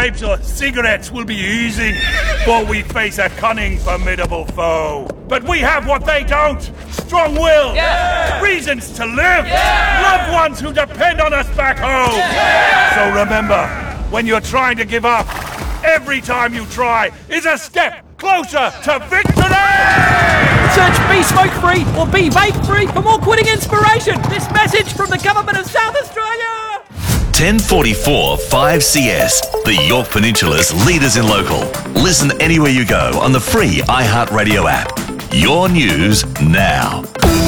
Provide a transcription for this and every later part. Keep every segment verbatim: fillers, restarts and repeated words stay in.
vapes or cigarettes will be easy, for we face a cunning, formidable foe. But we have what they don't. Strong will, yeah. reasons to live, yeah. loved ones who depend on us back home. Yeah. So remember, when you're trying to give up, every time you try is a step closer to victory! Search Be Smoke Free or Be Vape Free for more quitting inspiration. This message from the Government of South Australia. ten forty-four five C S, the Yorke Peninsula's leaders in local. Listen anywhere you go on the free iHeartRadio app. Your news now.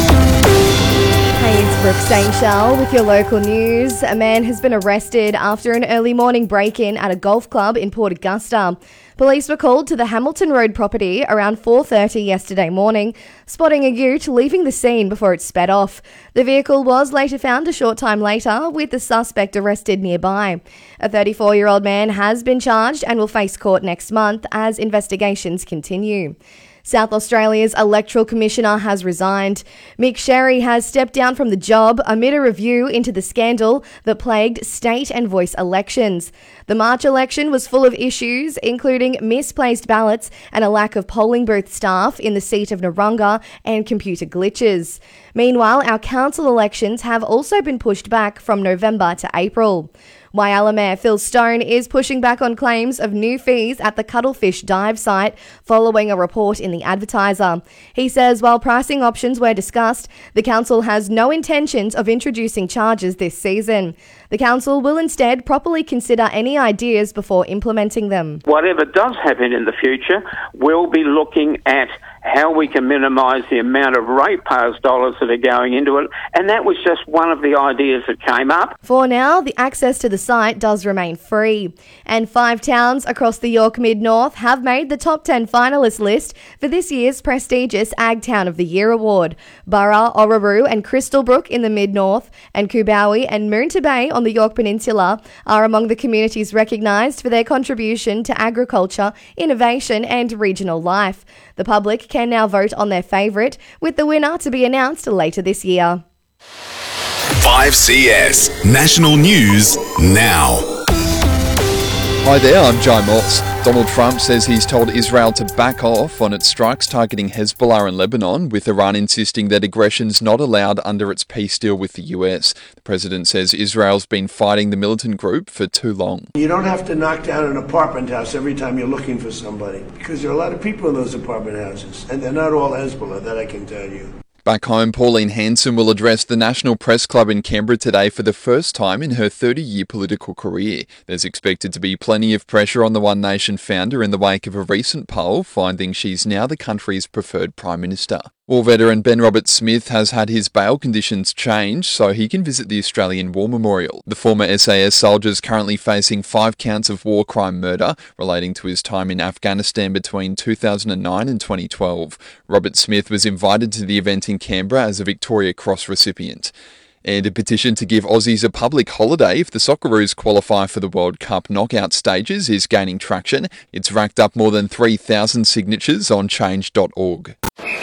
Hey, it's Brooke Stainshell with your local news. A man has been arrested after an early morning break-in at a golf club in Port Augusta. Police were called to the Hamilton Road property around four thirty yesterday morning, spotting a ute leaving the scene before it sped off. The vehicle was later found a short time later, with the suspect arrested nearby. A thirty-four-year-old man has been charged and will face court next month as investigations continue. South Australia's electoral commissioner has resigned. Mick Sherry has stepped down from the job amid a review into the scandal that plagued state and voice elections. The March election was full of issues, including misplaced ballots and a lack of polling booth staff in the seat of Narunga and computer glitches. Meanwhile, our council elections have also been pushed back from November to April. Whyalla Mayor Phil Stone is pushing back on claims of new fees at the Cuttlefish dive site following a report in the Advertiser. He says while pricing options were discussed, the council has no intentions of introducing charges this season. The council will instead properly consider any ideas before implementing them. Whatever does happen in the future, we'll be looking at how we can minimise the amount of ratepayers' dollars that are going into it, and that was just one of the ideas that came up. For now, the access to the site does remain free, and five towns across the Yorke Mid-North have made the top ten finalist list for this year's prestigious Ag Town of the Year award. Burra, Orroroo and Crystalbrook in the Mid-North, and Kubawi and Moonta Bay on the Yorke Peninsula are among the communities recognised for their contribution to agriculture, innovation and regional life. The public can now vote on their favourite, with the winner to be announced later this year. five C S, national news now. Hi there, I'm Joe Moss. Donald Trump says he's told Israel to back off on its strikes targeting Hezbollah in Lebanon, with Iran insisting that aggression's not allowed under its peace deal with the U S. The president says Israel's been fighting the militant group for too long. You don't have to knock down an apartment house every time you're looking for somebody, because there are a lot of people in those apartment houses, and they're not all Hezbollah, that I can tell you. Back home, Pauline Hanson will address the National Press Club in Canberra today for the first time in her thirty-year political career. There's expected to be plenty of pressure on the One Nation founder in the wake of a recent poll finding she's now the country's preferred Prime Minister. War veteran Ben Roberts-Smith has had his bail conditions changed so he can visit the Australian War Memorial. The former S A S soldier is currently facing five counts of war crime murder relating to his time in Afghanistan between two thousand nine and twenty twelve. Roberts-Smith was invited to the event in Canberra as a Victoria Cross recipient. And a petition to give Aussies a public holiday if the Socceroos qualify for the World Cup knockout stages is gaining traction. It's racked up more than three thousand signatures on change dot org.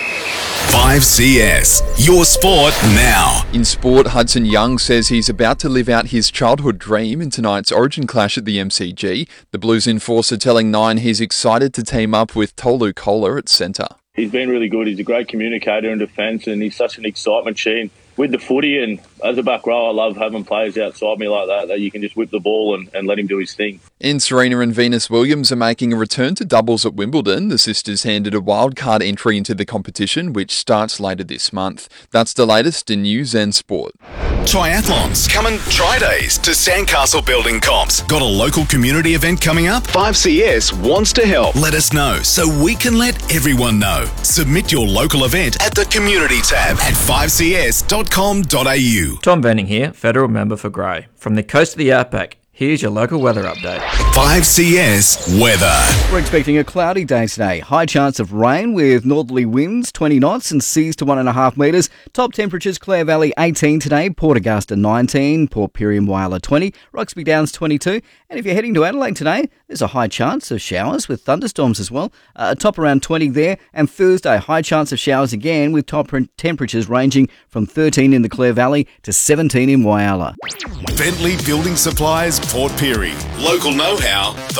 five C S, your sport now. In sport, Hudson Young says he's about to live out his childhood dream in tonight's Origin clash at the M C G. The Blues enforcer telling Nine he's excited to team up with Tolu Kola at centre. He's been really good. He's a great communicator in defence, and he's such an excitement machine with the footy. And as a back row, I love having players outside me like that, that you can just whip the ball and, and let him do his thing. And Serena and Venus Williams are making a return to doubles at Wimbledon. The sisters handed a wildcard entry into the competition, which starts later this month. That's the latest in news and sport. Triathlons. Coming try days to Sandcastle Building Comps. Got a local community event coming up? five C S wants to help. Let us know so we can let everyone know. Submit your local event at the Community tab at five c s dot com dot a u. Tom Venning here, Federal Member for Grey. From the coast of the Outback, here's your local weather update. five C S weather. We're expecting a cloudy day today. High chance of rain with northerly winds twenty knots and seas to one and a half metres. Top temperatures: Clare Valley eighteen today, Port Augusta nineteen, Port Pirie and Whyalla twenty, Roxby Downs twenty-two. And if you're heading to Adelaide today, there's a high chance of showers with thunderstorms as well. Uh, top around twenty there. And Thursday, high chance of showers again with top temperatures ranging from thirteen in the Clare Valley to seventeen in Whyalla. Bentley Building Supplies, Port Pirie. Local know-how,